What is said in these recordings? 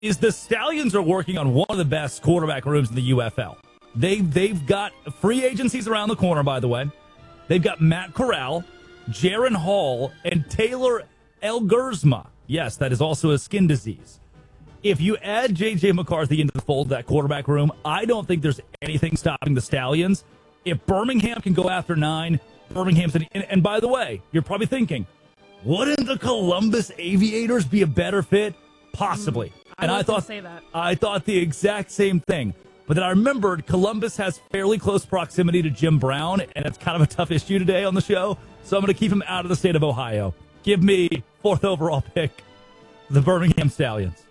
is the Stallions are working on one of the best quarterback rooms in the UFL. They've got free agencies around the corner, by the way. They've got Matt Corral, Jaron Hall, and Taylor Elgersma. Yes, that is also a skin disease. If you add J.J. McCarthy into the fold of that quarterback room, I don't think there's anything stopping the Stallions. If Birmingham can go after 9, Birmingham's... And by the way, you're probably thinking, wouldn't the Columbus Aviators be a better fit? Possibly. I thought the exact same thing. But then I remembered Columbus has fairly close proximity to Jim Brown, and it's kind of a tough issue today on the show. So I'm going to keep him out of the state of Ohio. Give me 4th overall pick, the Birmingham Stallions.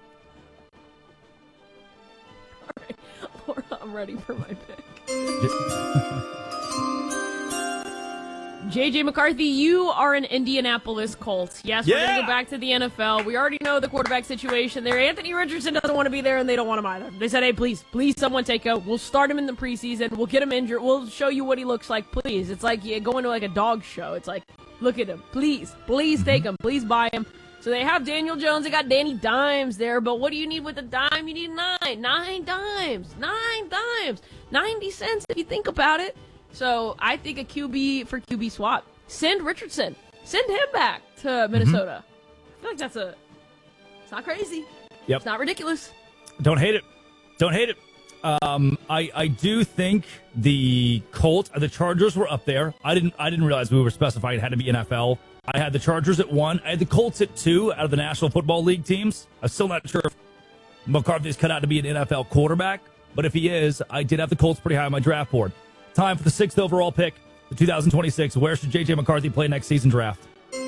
All right, Laura, I'm ready for my pick. J.J. McCarthy, you are an Indianapolis Colts. Yes, we're going to go back to the NFL. We already know the quarterback situation there. Anthony Richardson doesn't want to be there, and they don't want him either. They said, hey, please, someone take out. We'll start him in the preseason. We'll get him injured. We'll show you what he looks like, please. It's like going to like a dog show. It's like, look at him. Please take him. Please buy him. So they have Daniel Jones. They got Danny Dimes there. But what do you need with a dime? You need 9 dimes. 90 cents if you think about it. So I think a QB for QB swap. Send Richardson. Send him back to Minnesota. I feel like it's not crazy. Yep. It's not ridiculous. Don't hate it. I do think the Chargers were up there. I didn't realize we were specifying it had to be NFL. I had the Chargers at 1. I had the Colts at 2 out of the National Football League teams. I'm still not sure if McCarthy's cut out to be an NFL quarterback, but if he is, I did have the Colts pretty high on my draft board. Time for the 6th overall pick, the 2026. Where should J.J. McCarthy play next season draft?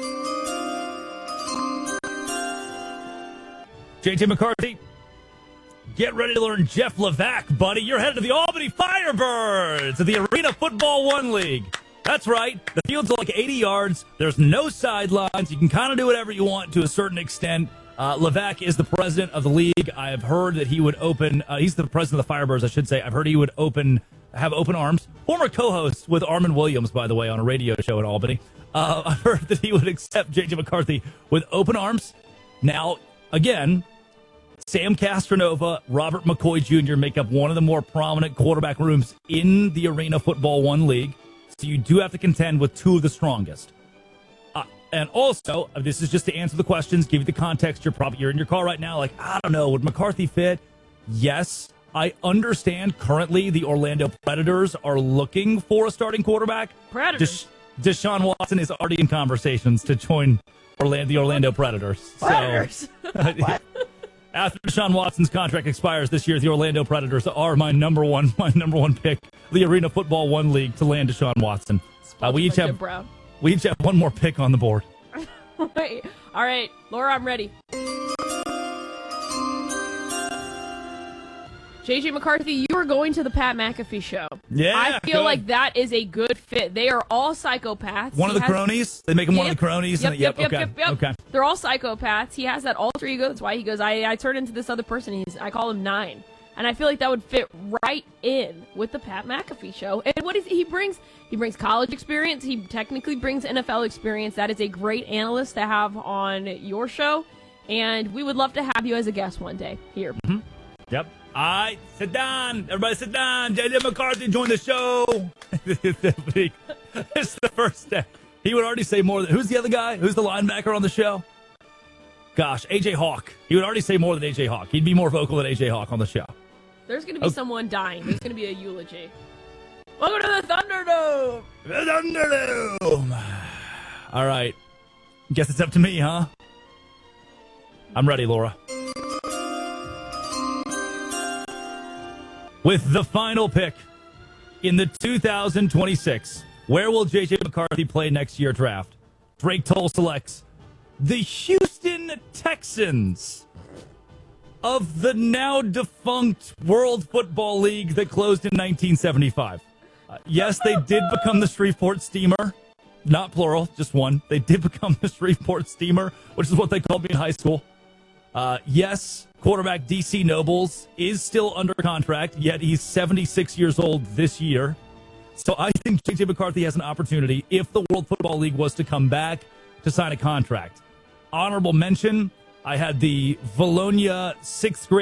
J.J. McCarthy, get ready to learn Jeff Levac, buddy. You're headed to the Albany Firebirds of the Arena Football 1 League. That's right. The field's like 80 yards. There's no sidelines. You can kind of do whatever you want to a certain extent. Levac is the president of the league. I have heard that he would open, he's the president of the Firebirds, I should say. I've heard he would have open arms. Former co-host with Armin Williams, by the way, on a radio show in Albany. I've heard that he would accept J.J. McCarthy with open arms. Now, again, Sam Castronova, Robert McCoy Jr. make up one of the more prominent quarterback rooms in the Arena Football 1 League. So you do have to contend with 2 of the strongest. And also, this is just to answer the questions, give you the context. You're in your car right now, like, I don't know, would McCarthy fit? Yes. I understand currently the Orlando Predators are looking for a starting quarterback. Predators? Deshaun Watson is already in conversations to join the Orlando Predators. Predators? So, after Deshaun Watson's contract expires this year, the Orlando Predators are my number one pick, the Arena Football 1 League, to land Deshaun Watson. We each have one more pick on the board. Wait. All right, Laura, I'm ready. J.J. McCarthy, you are going to the Pat McAfee show. Yeah, I feel like that is a good fit. They are all psychopaths. One of the cronies? They make him one of the cronies? Yep. Okay. They're all psychopaths. He has that alter ego. That's why he goes, I turn into this other person. I call him 9. And I feel like that would fit right in with the Pat McAfee show. And what is he brings? He brings college experience. He technically brings NFL experience. That is a great analyst to have on your show. And we would love to have you as a guest one day here. Mm-hmm. Yep. All right, sit down. Everybody sit down. J.J. McCarthy join the show. It's the first day. He would already say more than... Who's the other guy? Who's the linebacker on the show? Gosh, A.J. Hawk. He would already say more than A.J. Hawk. He'd be more vocal than A.J. Hawk on the show. There's going to be someone dying. There's going to be a eulogy. Welcome to the Thunderdome. The Thunderdome. All right. Guess it's up to me, huh? I'm ready, Laura. With the final pick in the 2026, where will J.J. McCarthy play next year draft? Drake Toll selects the Houston Texans of the now defunct World Football League that closed in 1975. Yes, they did become the Shreveport Steamer. Not plural, just one. They did become the Shreveport Steamer, which is what they called me in high school. Yes, quarterback DC Nobles is still under contract, yet he's 76 years old this year. So I think J.J. McCarthy has an opportunity, if the World Football League was to come back, to sign a contract. Honorable mention, J.J. McCarthy, I had the Bologna sixth grade